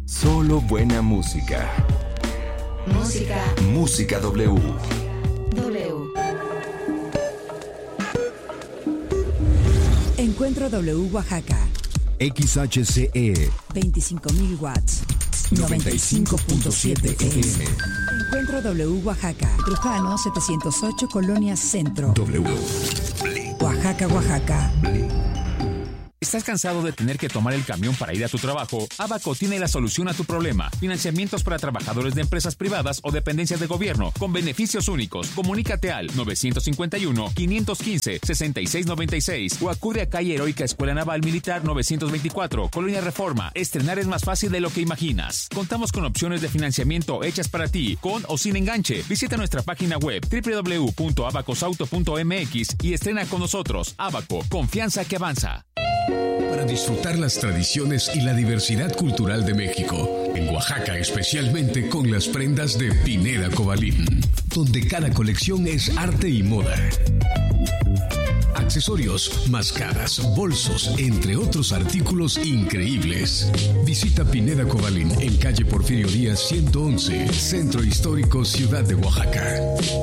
Solo buena música. Música W. Encuentro W Oaxaca. XHCE 25.000 watts. 95.7 FM. Encuentro W Oaxaca. Trujano 708, Colonia Centro. W. Oaxaca, Oaxaca. ¿Estás cansado de tener que tomar el camión para ir a tu trabajo? Abaco tiene la solución a tu problema. Financiamientos para trabajadores de empresas privadas o dependencias de gobierno con beneficios únicos. Comunícate al 951-515-6696 o acude a calle Heroica Escuela Naval Militar 924, Colonia Reforma. Estrenar es más fácil de lo que imaginas. Contamos con opciones de financiamiento hechas para ti, con o sin enganche. Visita nuestra página web www.abacosauto.mx y estrena con nosotros. Abaco, confianza que avanza. Para disfrutar las tradiciones y la diversidad cultural de México, en Oaxaca especialmente con las prendas de Pineda Cobalín, donde cada colección es arte y moda. Accesorios, mascaras, bolsos, entre otros artículos increíbles. Visita Pineda Cobalín en calle Porfirio Díaz 111, Centro Histórico, Ciudad de Oaxaca.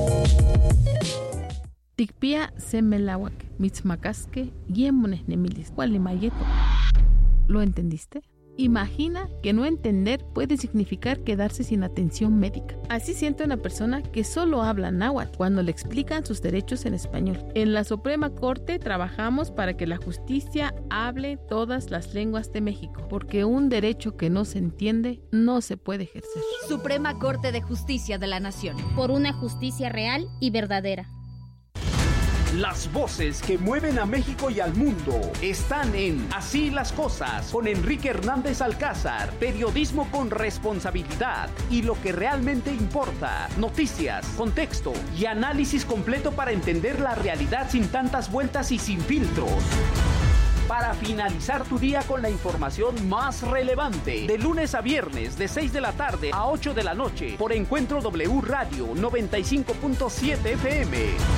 Tikpia semelawak, mitzmacasque, yemones nemilis, gualimayeto. ¿Lo entendiste? Imagina que no entender puede significar quedarse sin atención médica. Así siente una persona que solo habla náhuatl cuando le explican sus derechos en español. En la Suprema Corte trabajamos para que la justicia hable todas las lenguas de México, porque un derecho que no se entiende no se puede ejercer. Suprema Corte de Justicia de la Nación. Por una justicia real y verdadera. Las voces que mueven a México y al mundo están en Así las Cosas, con Enrique Hernández Alcázar. Periodismo con responsabilidad y lo que realmente importa. Noticias, contexto y análisis completo para entender la realidad sin tantas vueltas y sin filtros. Para finalizar tu día con la información más relevante, de lunes a viernes, de 6 de la tarde a 8 de la noche, por Encuentro W Radio 95.7 FM.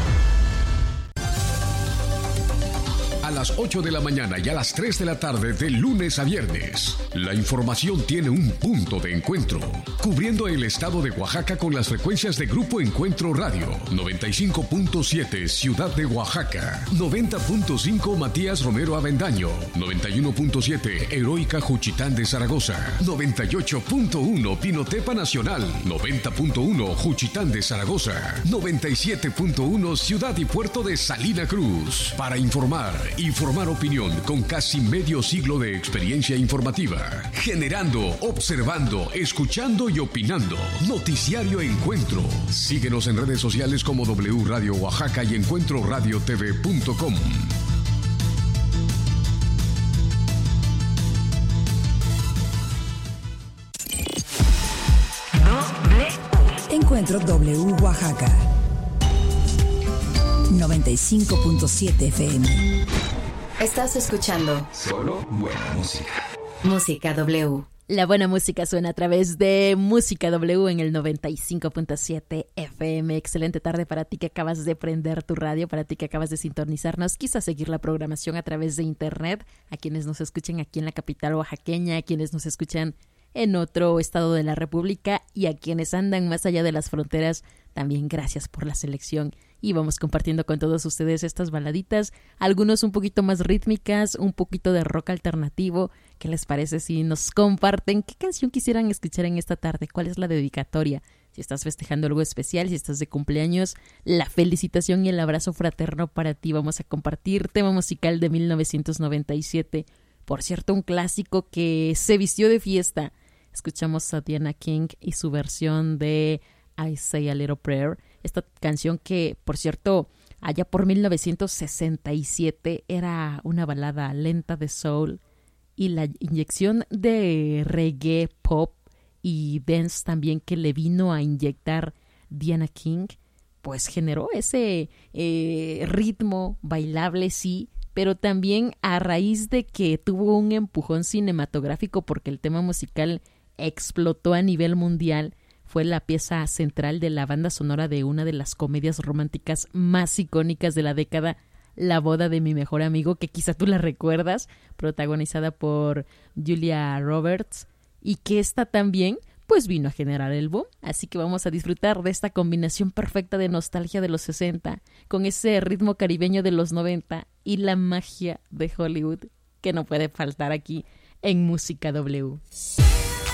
A las 8 de la mañana y a las 3 de la tarde de lunes a viernes. La información tiene un punto de encuentro, cubriendo el estado de Oaxaca con las frecuencias de Grupo Encuentro Radio, 95.7 Ciudad de Oaxaca, 90.5 Matías Romero Avendaño, 91.7 Heroica Juchitán de Zaragoza, 98.1 Pinotepa Nacional, 90.1 Juchitán de Zaragoza, 97.1 Ciudad y Puerto de Salina Cruz. Para informar y formar opinión con casi medio siglo de experiencia informativa, generando, observando, escuchando y opinando. Noticiario Encuentro. Síguenos en redes sociales como W Radio Oaxaca y encuentroradiotv.com. Encuentro W Oaxaca. 95.7 FM. Estás escuchando Solo buena música. Música W. La buena música suena a través de Música W en el 95.7 FM. Excelente tarde para ti que acabas de prender tu radio, para ti que acabas de sintonizarnos, quizás seguir la programación a través de internet, a quienes nos escuchen aquí en la capital oaxaqueña, a quienes nos escuchan en otro estado de la República y a quienes andan más allá de las fronteras, también gracias por la selección. Y vamos compartiendo con todos ustedes estas baladitas, algunos un poquito más rítmicas, un poquito de rock alternativo. ¿Qué les parece si nos comparten qué canción quisieran escuchar en esta tarde? ¿Cuál es la dedicatoria? Si estás festejando algo especial, si estás de cumpleaños, la felicitación y el abrazo fraterno para ti. Vamos a compartir tema musical de 1997. Por cierto, un clásico que se vistió de fiesta. Escuchamos a Diana King y su versión de I Say a Little Prayer. Esta canción que, por cierto, allá por 1967 era una balada lenta de soul, y la inyección de reggae, pop y dance también que le vino a inyectar Diana King, pues generó ese ritmo bailable, sí, pero también a raíz de que tuvo un empujón cinematográfico porque el tema musical explotó a nivel mundial. Fue la pieza central de la banda sonora de una de las comedias románticas más icónicas de la década, La boda de mi mejor amigo, que quizá tú la recuerdas, protagonizada por Julia Roberts y que esta también pues vino a generar el boom. Así que vamos a disfrutar de esta combinación perfecta de nostalgia de los 60 con ese ritmo caribeño de los 90 y la magia de Hollywood que no puede faltar aquí en Música W.